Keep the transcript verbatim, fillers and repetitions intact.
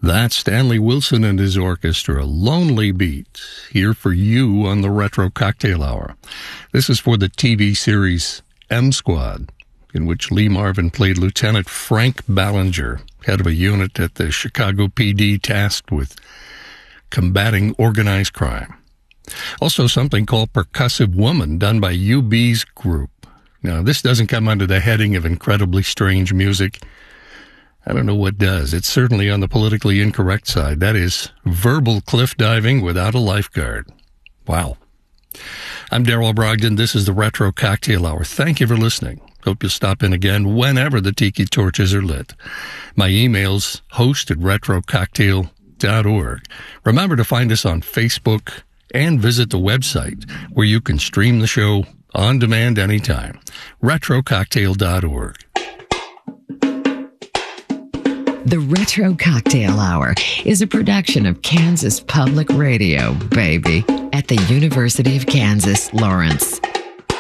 That's Stanley Wilson and his orchestra, Lonely Beat, here for you on the Retro Cocktail Hour. This is for the T V series M Squad, in which Lee Marvin played Lieutenant Frank Ballinger, head of a unit at the Chicago P D tasked with combating organized crime. Also something called Percussive Woman, done by U B's group. Now, this doesn't come under the heading of incredibly strange music. I don't know what does. It's certainly on the politically incorrect side. That is verbal cliff diving without a lifeguard. Wow. I'm Daryl Brogdon. This is the Retro Cocktail Hour. Thank you for listening. Hope you'll stop in again whenever the tiki torches are lit. My email's host at retro cocktail dot org. Remember to find us on Facebook and visit the website where you can stream the show on demand anytime. retro cocktail dot org. The Retro Cocktail Hour is a production of Kansas Public Radio, baby, at the University of Kansas, Lawrence.